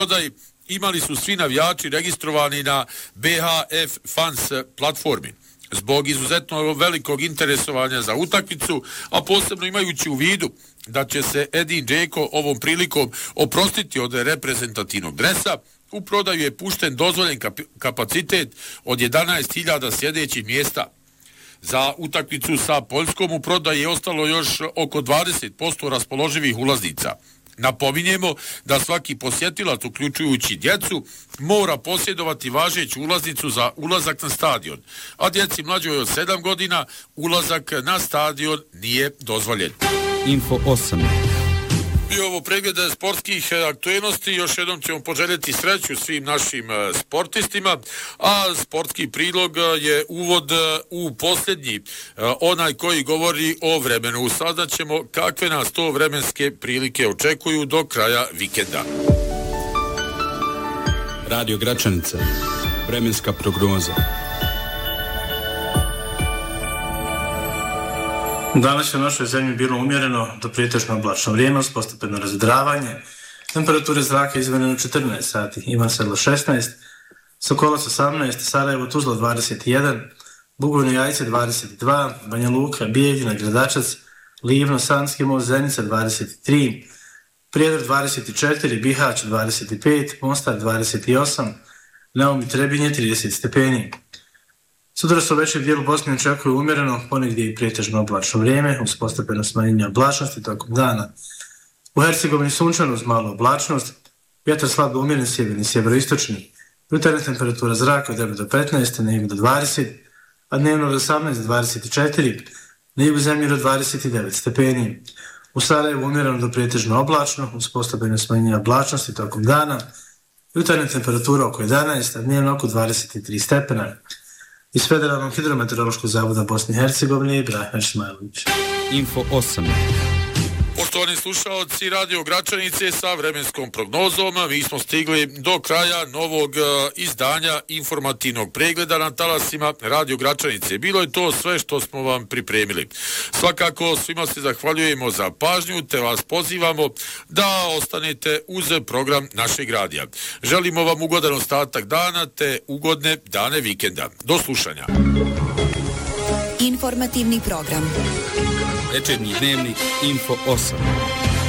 prodaji imali su svi navijači registrovani na BHF Fans platformi. Zbog izuzetno velikog interesovanja za utakmicu, a posebno imajući u vidu da će se Edin Džeko ovom prilikom oprostiti od reprezentativnog dresa, u prodaju je pušten dozvoljen kapacitet od 11.000 sjedećih mjesta. Za utakmicu sa Poljskom u prodaji je ostalo još oko 20% raspoloživih ulaznica. Napominjemo da svaki posjetilac, uključujući djecu, mora posjedovati važeću ulaznicu za ulazak na stadion, a djeci mlađoj od 7 godina ulazak na stadion nije dozvoljen. Info 8. I ovo pregleda sportskih aktualnosti. Još jednom ćemo poželjeti sreću svim našim sportistima, a sportski prilog je uvod u posljednji, onaj koji govori o vremenu. Sada ćemo kakve nas to vremenske prilike očekuju do kraja vikenda. Radio Gračanica, vremenska prognoza. Danas je u našoj zemlji bilo umjereno do pretežno oblačno vrijeme, postepeno razvedravanje. Temperature zraka izmjerene u 14 sati. Ivan Sedlo 16, Sokolac 18, Sarajevo Tuzla 21, Bugojno Jajce 22, Banja Luka, Bijeljina, Gradačac, Livno, Sanski most, Zenica 23, Prijedor 24, Bihać 25, Mostar 28, Neum i Trebinje 30 stepeni. Sutra se u većem dijelu Bosne očekuje umjereno, ponegdje i pretežno oblačno vrijeme, uz postepeno smanjenje oblačnosti tokom dana. U Hercegovini sunčano uz malu oblačnost, vjetar slabo umjeren sjeverni, sjeveroistočni, jutarnja temperatura zraka od 9 do 15, na jugu do 20, a dnevno od 18 do 24, na jugu zemlje do 29 stepeni. U Sarajevu umjereno do pretežno oblačno, uz postepeno smanjenje oblačnosti tokom dana, jutarnja temperatura oko 11, a dnevno oko 23 stepena. Iz Federalnog hidrometeorološkog zavoda Bosne i Hercegovine Ibrahim Šmajlović. Info 8. Poštovani slušalci Radio Gračanice sa vremenskom prognozom, mi smo stigli do kraja novog izdanja informativnog pregleda na talasima Radio Gračanice. Bilo je to sve što smo vam pripremili. Svakako svima se zahvaljujemo za pažnju, te vas pozivamo da ostanete uz program našeg radija. Želimo vam ugodan ostatak dana te ugodne dane vikenda. Do slušanja. Informativni program. Večernji dnevnik Info 8.